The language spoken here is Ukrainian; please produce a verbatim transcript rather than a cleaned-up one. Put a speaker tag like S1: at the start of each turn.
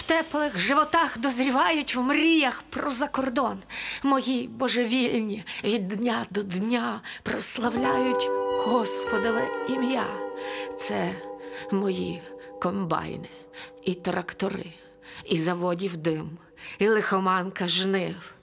S1: теплих животах дозрівають в мріях про закордон. Мої божевільні від дня до дня прославляють Господове ім'я. Це мої комбайни і трактори, і заводів дим, і лихоманка жнив.